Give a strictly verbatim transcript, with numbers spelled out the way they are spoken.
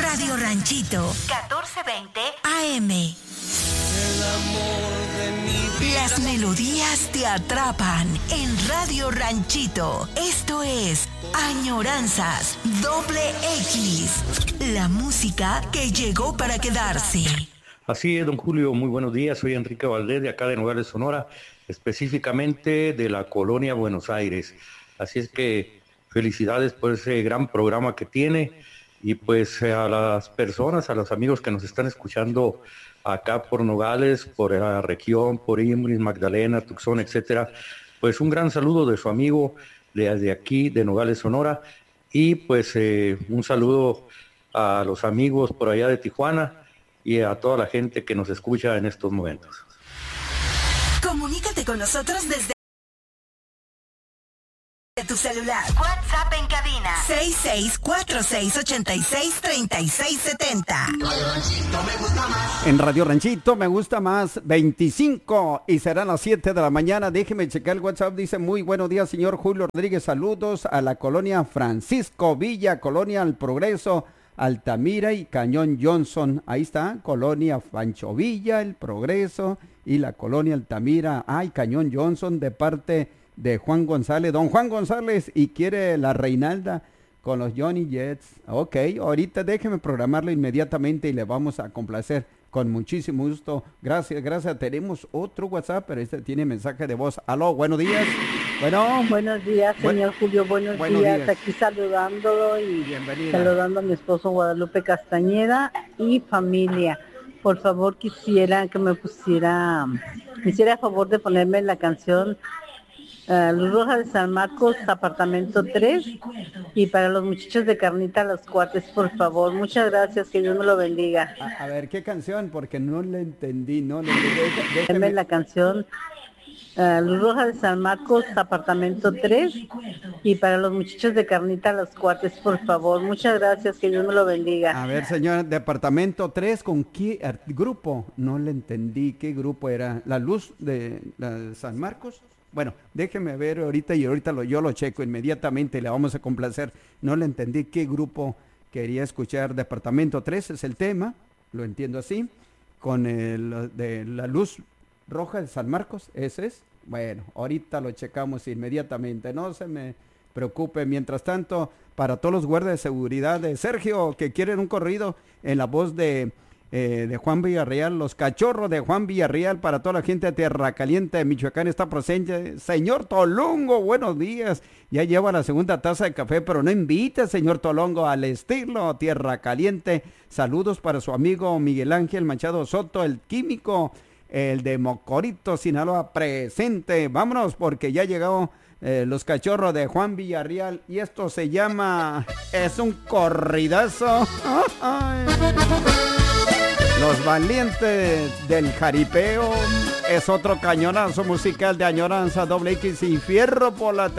Radio Ranchito, catorce veinte A M. El amor de mi vida. Las melodías te atrapan en Radio Ranchito. Esto es Añoranzas Doble X. La música que llegó para quedarse. Así es, don Julio, muy buenos días. Soy Enrique Valdés de acá de Nogales, Sonora, específicamente de la colonia Buenos Aires. Así es que felicidades por ese gran programa que tiene y pues a las personas, a los amigos que nos están escuchando acá por Nogales, por la región, por Imbris, Magdalena, Tucson, etcétera. Pues un gran saludo de su amigo desde aquí de Nogales, Sonora, y pues eh, un saludo a los amigos por allá de Tijuana y a toda la gente que nos escucha en estos momentos. Comunícate con nosotros desde tu celular. WhatsApp en cabina seis seis cuatro seis ocho seis tres seis siete cero. En Radio Ranchito me gusta más veinticinco y serán las siete de la mañana. Déjeme checar el WhatsApp. Dice: muy buenos días, señor Julio Rodríguez. Saludos a la colonia Francisco Villa, colonia El Progreso, Altamira y Cañón Johnson. Ahí está, colonia Pancho Villa, El Progreso y la colonia Altamira. Ay, Cañón Johnson, de parte de Juan González. Don Juan González, y quiere la Reinalda con los Johnny Jets. Ok, ahorita déjeme programarlo inmediatamente y le vamos a complacer con muchísimo gusto. Gracias, gracias. Tenemos otro WhatsApp, pero este tiene mensaje de voz. Aló, buenos días. Bueno. Buenos días, señor Buen, Julio. Buenos, buenos días. días. Aquí saludándolo y Bienvenida. saludando a mi esposo Guadalupe Castañeda y familia. Por favor, quisiera que me pusiera, quisiera a favor de ponerme la canción Uh, Luz Roja de San Marcos, apartamento tres, y para los muchachos de Carnita Los Cuates, por favor. Muchas gracias, que Dios me lo bendiga. A, a ver, ¿qué canción? Porque no le entendí, no le entendí. Déjeme la canción uh, Luz Roja de San Marcos, apartamento tres, y para los muchachos de Carnita Los Cuates, por favor. Muchas gracias, que Dios me lo bendiga. A ver, señor, departamento tres, ¿con qué grupo? No le entendí, ¿qué grupo era? ¿La Luz de, la de San Marcos? Bueno, déjeme ver ahorita y ahorita lo, yo lo checo inmediatamente y le vamos a complacer. No le entendí qué grupo quería escuchar. Departamento tres es el tema, lo entiendo así. Con el de la Luz Roja de San Marcos, ese es. Bueno, ahorita lo checamos inmediatamente, no se me preocupe. Mientras tanto, para todos los guardias de seguridad de Sergio que quieren un corrido en la voz de... Eh, de Juan Villarreal, los cachorros de Juan Villarreal, para toda la gente de Tierra Caliente de Michoacán está presente. Señor Tolongo, buenos días. Ya lleva la segunda taza de café, pero no invita, señor Tolongo, al estilo Tierra Caliente. Saludos para su amigo Miguel Ángel Machado Soto, el químico, el de Mocorito, Sinaloa, presente. Vámonos, porque ya llegó eh, los cachorros de Juan Villarreal y esto se llama, es un corridazo. Los valientes del jaripeo es otro cañonazo musical de Añoranza Doble X y Fierro por la